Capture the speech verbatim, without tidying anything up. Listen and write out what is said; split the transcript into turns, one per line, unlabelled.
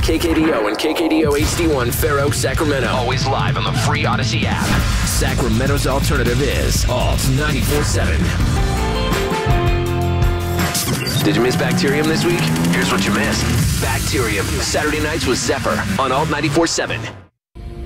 K K D O and K K D O H D one Fair Oaks, Sacramento. Always live on the free Odyssey app. Sacramento's alternative is Alt ninety-four seven. Did you miss Bacterium this week? Here's what you missed. Bacterium, Saturday nights with Zephyr on Alt ninety-four seven.